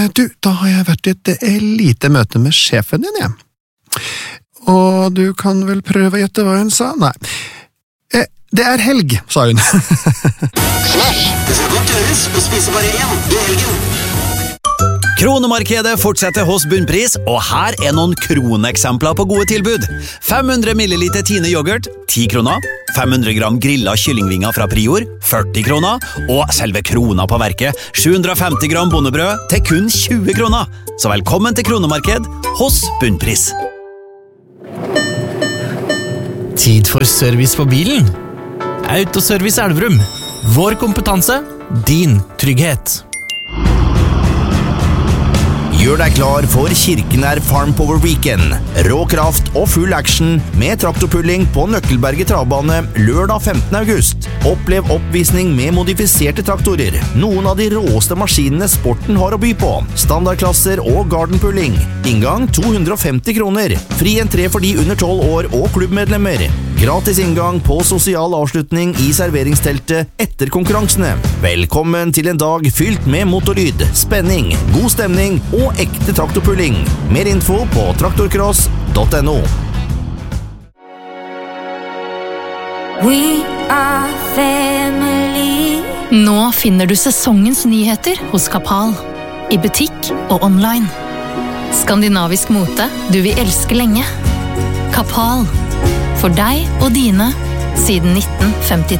Du, da har jeg vært i et lite møte med sjefen din, jeg. Og du kan vel prøve å gjette hva hun sa? Nei. Det er helg, sa hun. Flash, det skal godt gjøres å spise bare én i helgen. Kronemarkedet fortsetter hos Bunnpris, og her er noen kroneksempler på gode tilbud. 500 milliliter Tine yoghurt, 10 kroner. 500 gram grillet kyllingvinger fra Prior, 40 kroner. Og selve krona på verket, 750 gram bondebrød til kun 20 kroner. Så velkommen til Kronemarked hos Bunnpris. Tid for service på bilen. Autoservice Elverum. Vår kompetanse, din trygghet. Gjør deg klar for Kirkenær Farm Power Weekend. Rå kraft og full action med traktorpulling på Nøkkelberget travbane lørdag 15. august. Opplev oppvisning med modifiserte traktorer. Noen av de råeste maskinene sporten har å by på. Standardklasser og gardenpulling. Inngang 250 kroner. Fri entré for de under 12 år og klubbmedlemmer. Gratis inngang på sosial avslutning i serveringsteltet etter konkurransene. Velkommen til en dag fylt med motorlyd, spenning, god stemning og ekte traktorpulling. Mer info på traktorcross.no. We are family. Nå finner du sesongens nyheter hos Kapal. I butikk og online. Skandinavisk mote du vil elske lenge. Kapal. For deg og dine siden 1953.